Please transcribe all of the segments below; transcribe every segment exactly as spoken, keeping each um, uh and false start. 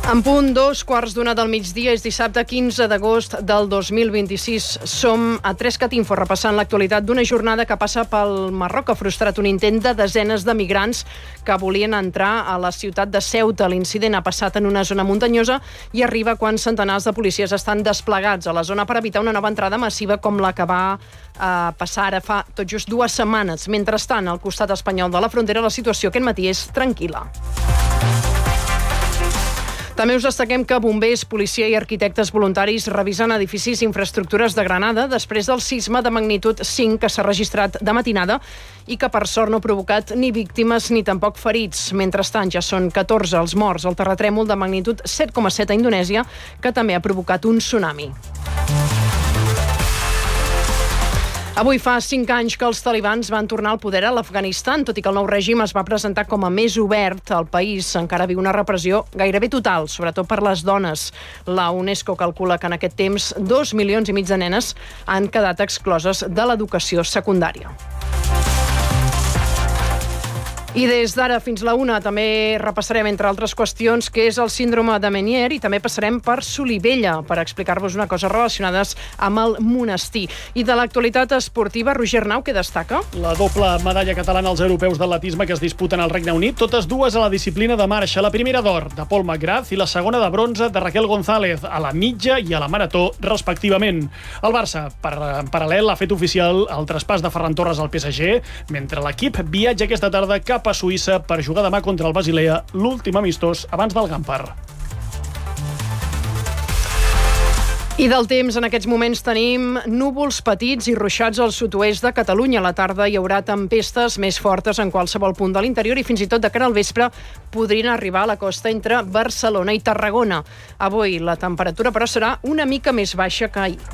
En punt, dos quarts d'una del migdia, és dissabte quinze d'agost del dos mil vint-i-sis. Som a Trescat Info repassant l'actualitat d'una jornada que passa pel Marroc, que ha frustrat un intent de desenes de migrants que volien entrar a la ciutat de Ceuta. L'incident ha passat en una zona muntanyosa i arriba quan centenars de policies estan desplegats a la zona per evitar una nova entrada massiva com la que va eh, passar ara fa tot just dues setmanes. Mentrestant, al costat espanyol de la frontera, la situació aquest matí és tranquil·la. També us destaquem que bombers, policia i arquitectes voluntaris revisen edificis i infraestructures de Granada després del sisme de magnitud cinc que s'ha registrat de matinada i que per sort no ha provocat ni víctimes ni tampoc ferits. Mentrestant, ja són catorze els morts al terratrèmol de magnitud set coma set a Indonèsia, que també ha provocat un tsunami. Avui fa cinc anys que els talibans van tornar al poder a l'Afganistan, tot i que el nou règim es va presentar com a més obert. El país encara viu una repressió gairebé total, sobretot per les dones. La UNESCO calcula que en aquest temps dos milions i mig de nenes han quedat excloses de l'educació secundària. I des d'ara fins la una també repassarem, entre altres qüestions, què és el síndrome de Meniere i també passarem per Solivella per explicar-vos una cosa relacionades amb el monestir. I de l'actualitat esportiva, Roger Arnau, què destaca? La doble medalla catalana als europeus d'atletisme que es disputen al Regne Unit, totes dues a la disciplina de marxa. La primera d'or de Paul McGrath i la segona de bronze de Raquel González a la mitja i a la marató, respectivament. El Barça, per, en paral·lel, ha fet oficial el traspàs de Ferran Torres al P S G, mentre l'equip viatja aquesta tarda cap a Suïssa per jugar demà contra el Basilea, l'últim amistós abans del Gampar. I del temps, en aquests moments tenim núvols petits i ruixats al sud-oest de Catalunya. A la tarda hi haurà tempestes més fortes en qualsevol punt de l'interior i fins i tot de cara al vespre podrien arribar a la costa entre Barcelona i Tarragona. Avui la temperatura, però, serà una mica més baixa que ahir.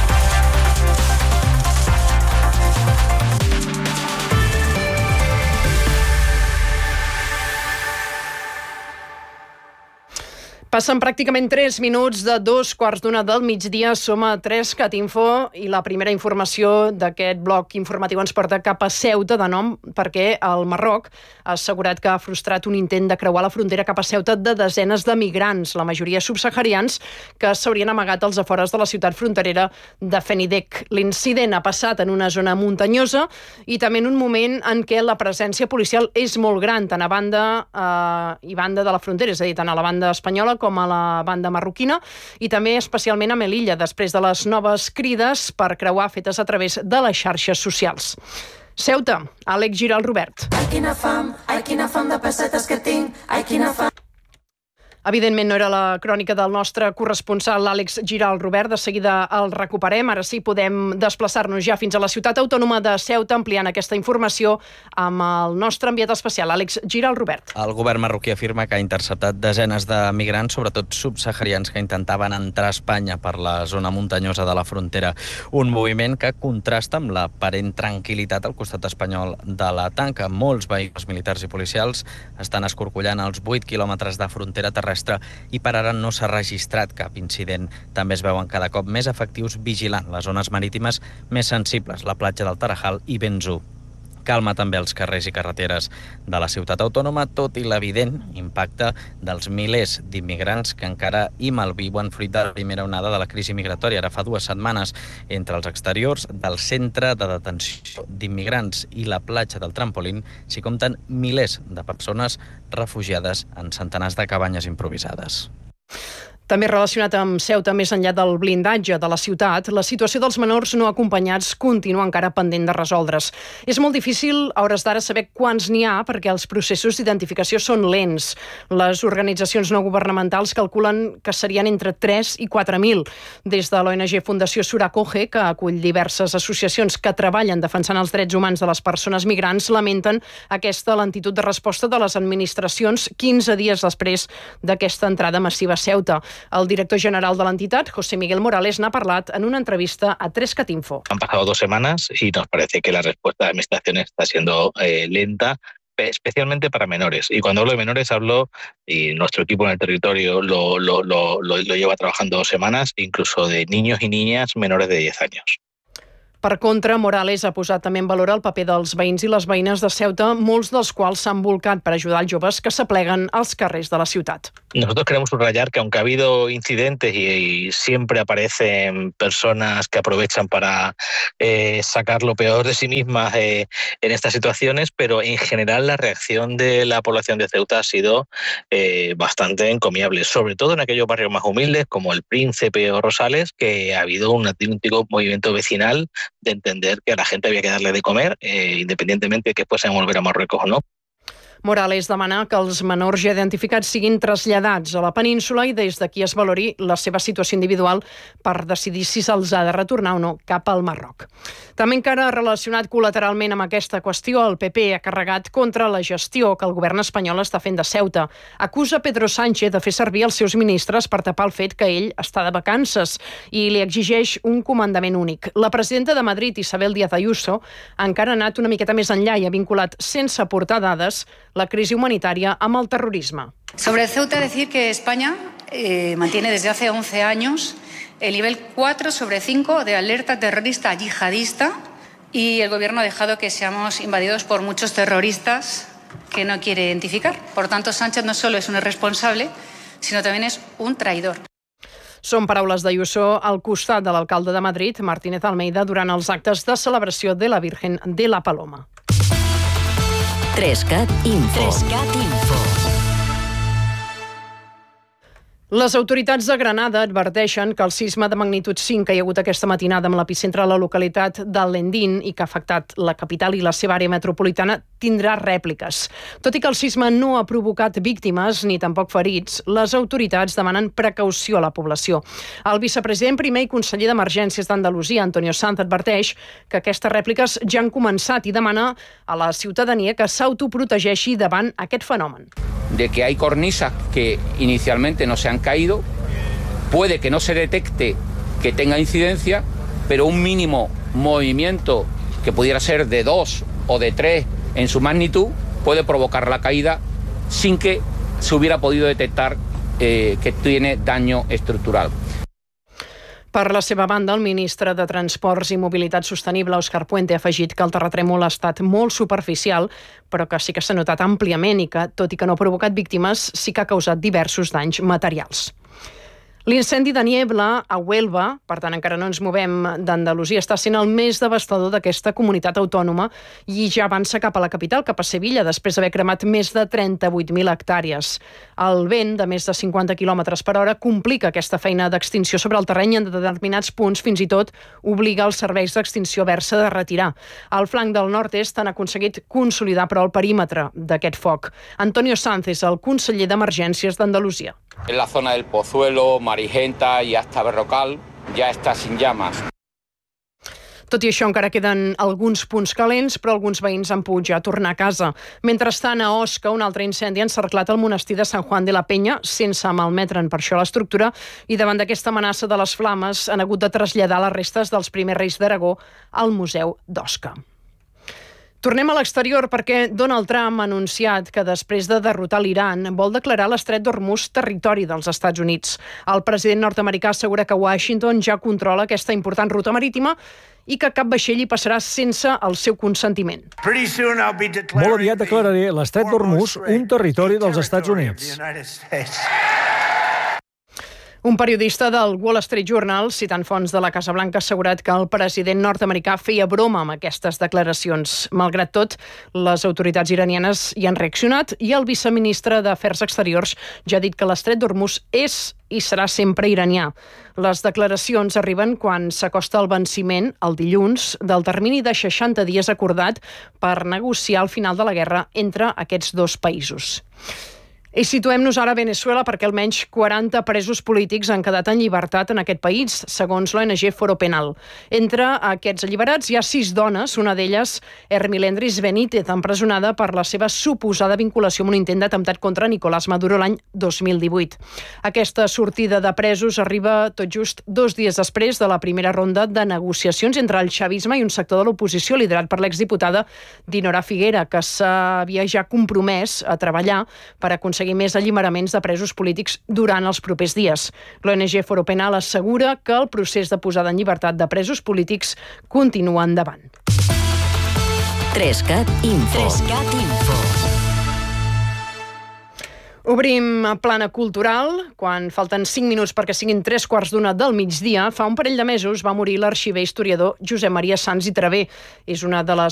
Passen pràcticament tres minuts de dos quarts d'una del migdia. Som a Trescat Info i la primera informació d'aquest bloc informatiu ens porta cap a Ceuta, de nom perquè el Marroc ha assegurat que ha frustrat un intent de creuar la frontera cap a Ceuta de desenes de migrants, la majoria subsaharians, que s'haurien amagat als afores de la ciutat fronterera de Fenidek. L'incident ha passat en una zona muntanyosa i també en un moment en què la presència policial és molt gran, tant a banda eh, i banda de la frontera, és a dir, tant a la banda espanyola com a la banda marroquina, i també especialment a Melilla, després de les noves crides per creuar fetes a través de les xarxes socials. Ceuta, Àlex Giral Robert. Ai, quina fam, ai, quina fam de pessetes que tinc, ai, quina fam. Evidentment no era la crònica del nostre corresponsal, l'Àlex Giral Robert. De seguida el recuperem. Ara sí, podem desplaçar-nos ja fins a la ciutat autònoma de Ceuta, ampliant aquesta informació amb el nostre enviat especial, Àlex Giral Robert. El govern marroquí afirma que ha interceptat desenes de migrants, sobretot subsaharians, que intentaven entrar a Espanya per la zona muntanyosa de la frontera. Un moviment que contrasta amb l'aparent tranquil·litat al costat espanyol de la tanca. Molts vehicles militars i policials estan escorcollant els vuit quilòmetres de frontera terrestre i per ara no s'ha registrat cap incident. També es veuen cada cop més efectius vigilant les zones marítimes més sensibles, la platja del Tarajal i Benzú. Calma també els carrers i carreteres de la ciutat autònoma, tot i l'evident impacte dels milers d'immigrants que encara hi malviuen fruit de la primera onada de la crisi migratòria. Ara fa dues setmanes, entre els exteriors del centre de detenció d'immigrants i la platja del Trampolín s'hi compten milers de persones refugiades en centenars de cabanyes improvisades. També relacionat amb Ceuta, més enllà del blindatge de la ciutat, la situació dels menors no acompanyats continua encara pendent de resoldre's. És molt difícil a hores d'ara saber quants n'hi ha perquè els processos d'identificació són lents. Les organitzacions no governamentals calculen que serien entre tres i quatre mil. Des de l'O N G Fundació Suracoge, que acull diverses associacions que treballen defensant els drets humans de les persones migrants, lamenten aquesta lentitud de resposta de les administracions quinze dies després d'aquesta entrada massiva a Ceuta. El director general de l'entitat, José Miguel Morales, n'ha parlat en una entrevista a Trescat Info. Han pasado dos semanas y nos parece que la respuesta de la administración está siendo eh, lenta, especialmente para menores. Y cuando hablo de menores hablo, y nuestro equipo en el territorio lo, lo, lo, lo, lo lleva trabajando dos semanas, incluso de niños y niñas menores de diez años. Per contra, Morales ha posat també en valor el paper dels veïns i les veïnes de Ceuta, molts dels quals s'han bolcat per ajudar els joves que s'apleguen als carrers de la ciutat. Nosotros queremos subrayar que aunque ha habido incidentes y, y siempre aparecen personas que aprovechan para eh, sacar lo peor de sí mismas eh, en estas situaciones, pero en general la reacción de la población de Ceuta ha sido eh, bastante encomiable, sobre todo en aquellos barrios más humildes como El Príncipe o Rosales, que ha habido un auténtico movimiento vecinal de entender que a la gente había que darle de comer, eh, independientemente de que fuesen a volver a Marruecos o no. Morales demana que els menors ja identificats siguin traslladats a la península i des d'aquí es valori la seva situació individual per decidir si se'ls ha de retornar o no cap al Marroc. També encara relacionat col·lateralment amb aquesta qüestió, el P P ha carregat contra la gestió que el govern espanyol està fent de Ceuta. Acusa Pedro Sánchez de fer servir els seus ministres per tapar el fet que ell està de vacances i li exigeix un comandament únic. La presidenta de Madrid, Isabel Díaz Ayuso, encara ha anat una miqueta més enllà i ha vinculat, sense aportar dades, la crisi humanitaria amb el terrorisme. Sobre Ceuta, decir que España eh, mantiene desde hace once años el nivel cuatro sobre cinco de alerta terrorista yihadista y el gobierno ha dejado que seamos invadidos por muchos terroristas que no quiere identificar. Por tanto, Sánchez no solo es un irresponsable, sino también es un traidor. Són paraules d'Ayuso al costat de l'alcalde de Madrid, Martínez Almeida, durant els actes de celebració de la Virgen de la Paloma. Trescat Info. Trescat Info. Les autoritats de Granada adverteixen que el sisme de magnitud cinc que hi ha hagut aquesta matinada amb l'epicentre a la localitat d'Al-Lendín i que ha afectat la capital i la seva àrea metropolitana tindrà rèpliques. Tot i que el sisme no ha provocat víctimes ni tampoc ferits, les autoritats demanen precaució a la població. El vicepresident primer i conseller d'Emergències d'Andalusia, Antonio Sanz, adverteix que aquestes rèpliques ja han començat i demana a la ciutadania que s'autoprotegeixi davant aquest fenomen. De que hay cornisas que inicialmente no se han caído, puede que no se detecte que tenga incidencia, pero un mínimo movimiento que pudiera ser de dos o de tres en su magnitud puede provocar la caída sin que se hubiera podido detectar eh, que tiene daño estructural. Per la seva banda, el ministre de Transports i Mobilitat Sostenible, Òscar Puente, ha afegit que el terratrèmol ha estat molt superficial, però que sí que s'ha notat àmpliament i que, tot i que no ha provocat víctimes, sí que ha causat diversos danys materials. L'incendi de Niebla a Huelva, per tant encara no ens movem d'Andalusia, està sent el més devastador d'aquesta comunitat autònoma i ja avança cap a la capital, cap a Sevilla, després d'haver cremat més de trenta-vuit mil hectàrees. El vent, de més de cinquanta quilòmetres per hora, complica aquesta feina d'extinció sobre el terreny i en determinats punts fins i tot obliga els serveis d'extinció a haver-se de retirar. Al flanc del nord-est han aconseguit consolidar però el perímetre d'aquest foc. Antonio Sanz és el conseller d'Emergències d'Andalusia. En la zona del Pozuelo, Marigenta y hasta Berrocal ya está sin llamas. Tot i això, encara queden alguns punts calents, però alguns veïns han pogut ja tornar a casa. Mentrestant, a Osca, un altre incendi ha encerclat el monestir de Sant Juan de la Peña, sense malmetre'n per això l'estructura, i davant d'aquesta amenaça de les flames han hagut de traslladar les restes dels primers reis d'Aragó al Museu d'Osca. Tornem a l'exterior perquè Donald Trump ha anunciat que després de derrotar l'Iran vol declarar l'estret d'Hormuz territori dels Estats Units. El president nord-americà assegura que Washington ja controla aquesta important ruta marítima i que cap vaixell hi passarà sense el seu consentiment. Molt aviat declararé l'estret d'Hormuz un territori dels Estats Units. Un periodista del Wall Street Journal, citant fonts de la Casa Blanca, ha assegurat que el president nord-americà feia broma amb aquestes declaracions. Malgrat tot, les autoritats iranianes hi han reaccionat i el viceministre d'Afers Exteriors ja ha dit que l'estret d'Hormuz és i serà sempre iranià. Les declaracions arriben quan s'acosta el venciment, el dilluns, del termini de seixanta dies acordat per negociar el final de la guerra entre aquests dos països. I situem-nos ara a Venezuela perquè almenys quaranta presos polítics han quedat en llibertat en aquest país, segons l'O N G Foro Penal. Entre aquests alliberats hi ha sis dones, una d'elles, Hermilendris Benítez, empresonada per la seva suposada vinculació amb un intent d'atemptat contra Nicolás Maduro l'any dos mil divuit. Aquesta sortida de presos arriba tot just dos dies després de la primera ronda de negociacions entre el xavisme i un sector de l'oposició liderat per l'exdiputada Dinora Figuera, que s'havia ja compromès a treballar per aconseguir aconseguir més alliberaments de presos polítics durant els propers dies. L'O N G Foro Penal assegura que el procés de posada en llibertat de presos polítics continua endavant. Trescat Info. Trescat Info. Obrim plana cultural. Quan falten cinc minuts perquè siguin tres quarts d'una del migdia, fa un parell de mesos va morir l'arxiver historiador Josep Maria Sans i Traver. És una de les